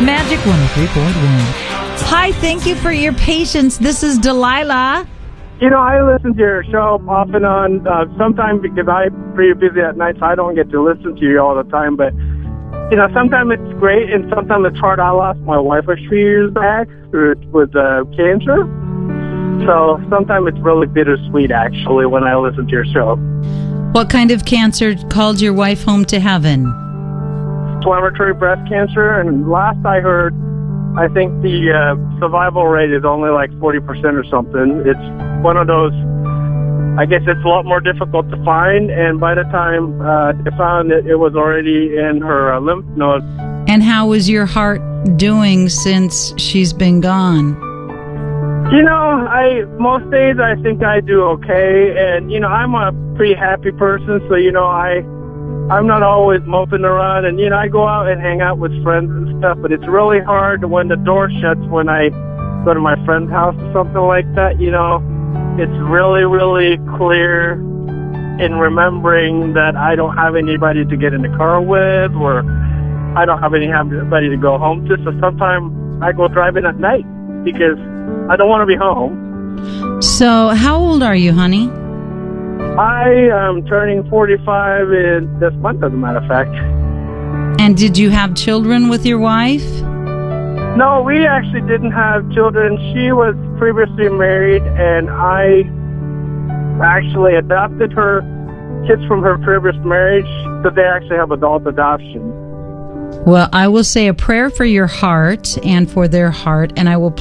Magic 103.1. Hi, thank you for your patience. This is Delilah. You know, I listen to your show off and on, sometimes because I'm pretty busy at night, so I don't get to listen to you all the time. But, you know, sometimes it's great and sometimes it's hard. I lost my wife a few years back with cancer. So sometimes it's really bittersweet, actually, when I listen to your show. What kind of cancer called your wife home to heaven? Inflammatory breast cancer, and last I heard, I think the survival rate is only like 40% or something. It's one of those, I guess it's a lot more difficult to find, and by the time they found it, it was already in her lymph nodes. And how is your heart doing since she's been gone? You know, most days I think I do okay, and, you know, I'm a pretty happy person, so, you know, I'm not always moping around, and, you know, I go out and hang out with friends and stuff, but it's really hard when the door shuts when I go to my friend's house or something like that, you know. It's really, really clear in remembering that I don't have anybody to get in the car with, or I don't have anybody to go home to, so sometimes I go driving at night because I don't want to be home. So how old are you, honey? I am turning 45 in this month, as a matter of fact. And did you have children with your wife? No, we actually didn't have children. She was previously married, and I actually adopted her kids from her previous marriage, so they actually have adult adoption. Well, I will say a prayer for your heart and for their heart, and I will